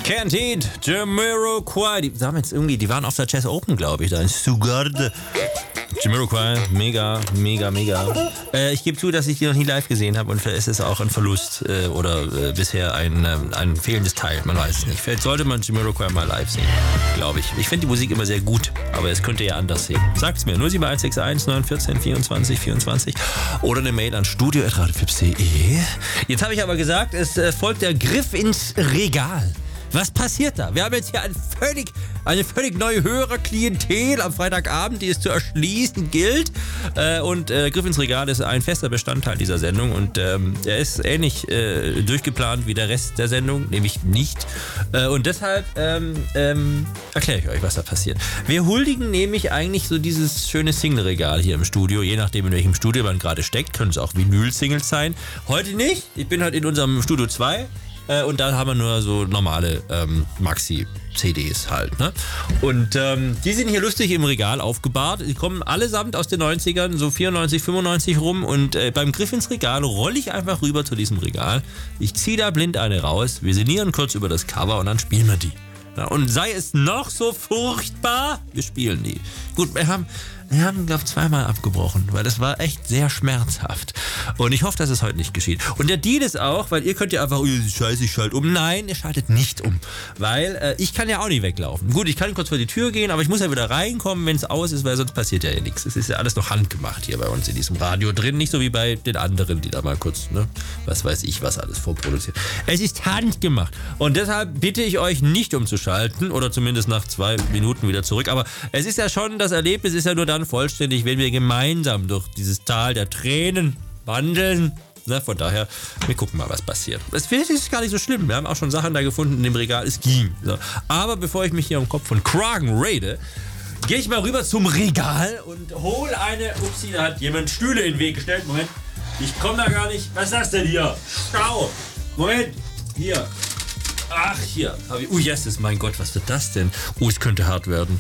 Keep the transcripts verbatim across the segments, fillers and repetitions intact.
Can't Eat, Jamiroquai. Die, die, jetzt irgendwie, die waren auf der Chess Open, glaube ich, da in Stuttgart. Jamiroquai, mega, mega, mega. Äh, ich gebe zu, dass ich die noch nie live gesehen habe und vielleicht ist es auch ein Verlust äh, oder äh, bisher ein, ähm, ein fehlendes Teil, man weiß es nicht. Vielleicht sollte man Jamiroquai mal live sehen, glaube ich. Ich finde die Musik immer sehr gut, aber es könnte ja anders sehen. Sagt's mir, null sieben eins sechs eins neun eins vier vierundzwanzig vierundzwanzig oder eine Mail an studio at radiofips punkt de. Jetzt habe ich aber gesagt, es äh, folgt der Griff ins Regal. Was passiert da? Wir haben jetzt hier ein völlig, eine völlig neue Hörerklientel am Freitagabend, die es zu erschließen gilt. Äh, und äh, Griff ins Regal ist ein fester Bestandteil dieser Sendung. Und ähm, er ist ähnlich äh, durchgeplant wie der Rest der Sendung, nämlich nicht. Äh, und deshalb ähm, ähm, erkläre ich euch, was da passiert. Wir huldigen nämlich eigentlich so dieses schöne Single-Regal hier im Studio. Je nachdem, in welchem Studio man gerade steckt, können es auch Vinyl-Singles sein. Heute nicht. Ich bin halt in unserem Studio zwei. Äh, und da haben wir nur so normale ähm, Maxi-C Ds halt. Ne? Und ähm, die sind hier lustig im Regal aufgebahrt. Die kommen allesamt aus den neunzigern, so vierundneunzig, fünfundneunzig rum. Und äh, beim Griff ins Regal rolle ich einfach rüber zu diesem Regal. Ich ziehe da blind eine raus. Wir sinnieren kurz über das Cover und dann spielen wir die. Ja, und sei es noch so furchtbar, wir spielen die. Gut, wir haben... Wir haben, glaube ich, zweimal abgebrochen, weil das war echt sehr schmerzhaft. Und ich hoffe, dass es heute nicht geschieht. Und der Deal ist auch, weil ihr könnt ja einfach, oh, scheiße, ich schalte um. Nein, ihr schaltet nicht um. Weil äh, ich kann ja auch nicht weglaufen. Gut, ich kann kurz vor die Tür gehen, aber ich muss ja wieder reinkommen, wenn es aus ist, weil sonst passiert ja, ja nichts. Es ist ja alles noch handgemacht hier bei uns in diesem Radio drin. Nicht so wie bei den anderen, die da mal kurz, ne, was weiß ich, was alles vorproduziert. Es ist handgemacht. Und deshalb bitte ich euch nicht umzuschalten oder zumindest nach zwei Minuten wieder zurück. Aber es ist ja schon, das Erlebnis ist ja nur dann vollständig, wenn wir gemeinsam durch dieses Tal der Tränen wandeln. Na, von daher, wir gucken mal, was passiert. Es ist gar nicht so schlimm. Wir haben auch schon Sachen da gefunden in dem Regal. Es ging. So. Aber bevor ich mich hier am Kopf von Kragen rede, gehe ich mal rüber zum Regal und hole eine... Upsi, da hat jemand Stühle in den Weg gestellt. Moment. Ich komme da gar nicht... Was ist das denn hier? Schau. Moment. Hier. Ach, hier. Ui, yes, mein Gott, was wird das denn? Oh, es könnte hart werden.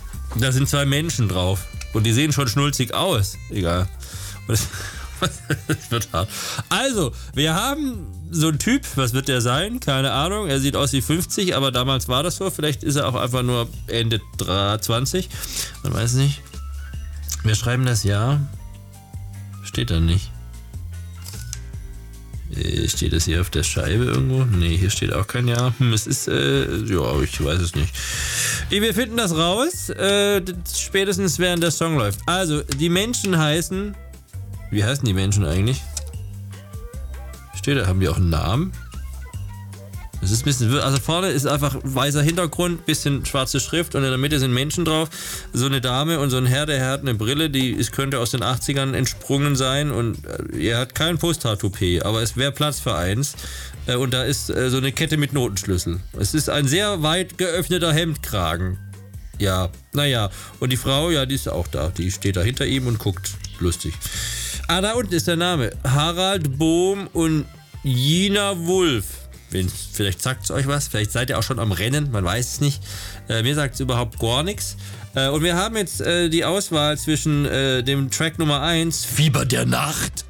Da sind zwei Menschen drauf. Und die sehen schon schnulzig aus. Egal. Das, das wird hart. Also, wir haben so einen Typ. Was wird der sein? Keine Ahnung. Er sieht aus wie fünfzig, aber damals war das so. Vielleicht ist er auch einfach nur Ende zwanzig. Man weiß nicht. Wir schreiben das Jahr. Steht da nicht. Steht das hier auf der Scheibe irgendwo? Nee, hier steht auch kein Jahr. Hm, es ist, äh, ja, ich weiß es nicht. Wir finden das raus, äh, spätestens während der Song läuft. Also, die Menschen heißen, wie heißen die Menschen eigentlich? Steht da, haben die auch einen Namen? Das ist ein bisschen, also vorne ist einfach weißer Hintergrund, bisschen schwarze Schrift und in der Mitte sind Menschen drauf. So eine Dame und so ein Herr, der Herr hat eine Brille, die ist, könnte aus den achtzigern entsprungen sein und er hat kein Posthaar-Toupet, aber es wäre Platz für eins. Und da ist so eine Kette mit Notenschlüssel. Es ist ein sehr weit geöffneter Hemdkragen. Ja, naja. Und die Frau, ja, die ist auch da. Die steht da hinter ihm und guckt lustig. Ah, da unten ist der Name. Harald Bohm und Jina Wulff. Vielleicht sagt es euch was, vielleicht seid ihr auch schon am Rennen, man weiß es nicht. Äh, mir sagt es überhaupt gar nichts. Äh, und wir haben jetzt äh, die Auswahl zwischen äh, dem Track Nummer eins, Fieber der Nacht,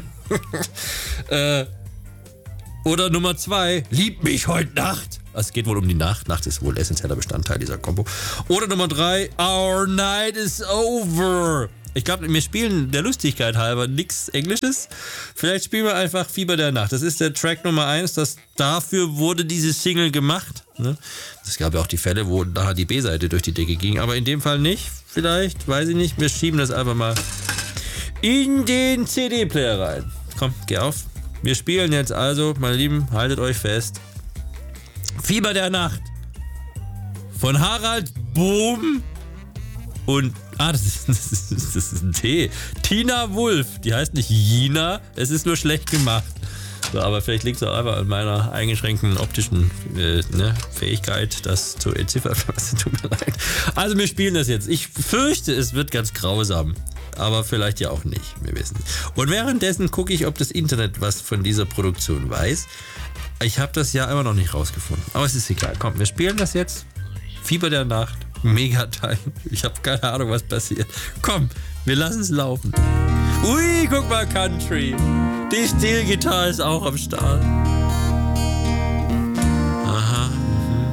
äh, oder Nummer zwei, Lieb mich heute Nacht. Es geht wohl um die Nacht. Nacht ist wohl essentieller Bestandteil dieser Kombo. Oder Nummer drei, Our Night is Over. Ich glaube, wir spielen der Lustigkeit halber nichts Englisches. Vielleicht spielen wir einfach Fieber der Nacht. Das ist der Track Nummer eins. Das, dafür wurde diese Single gemacht. Ne? Es gab ja auch die Fälle, wo nachher die B-Seite durch die Decke ging. Aber in dem Fall nicht. Vielleicht, weiß ich nicht. Wir schieben das einfach mal in den C D-Player rein. Komm, geh auf. Wir spielen jetzt also, meine Lieben, haltet euch fest. Fieber der Nacht. Von Harald Bohm und Ah, das ist, das, ist, das ist ein T. Tina Wulff. Die heißt nicht Jina, es ist nur schlecht gemacht. So, aber vielleicht liegt es auch einfach an meiner eingeschränkten optischen äh, ne, Fähigkeit, das zu entziffern. Tut mir leid. Also wir spielen das jetzt. Ich fürchte, es wird ganz grausam. Aber vielleicht ja auch nicht. Wir wissen es. Und währenddessen gucke ich, ob das Internet was von dieser Produktion weiß. Ich habe das ja immer noch nicht rausgefunden. Aber es ist egal. Komm, wir spielen das jetzt. Fieber der Nacht. Mega Time. Ich habe keine Ahnung, was passiert. Komm, wir lassen es laufen. Ui, guck mal, Country. Die Steel-Gitarre ist auch am Start. Aha. Mhm.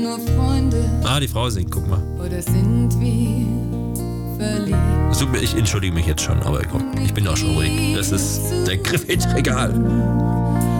nur Freunde? Ah, die Frau singt, guck mal. Oder sind wir verliebt? Also, ich entschuldige mich jetzt schon, aber komm, ich bin auch schon ruhig. Das ist der Griff ins Regal.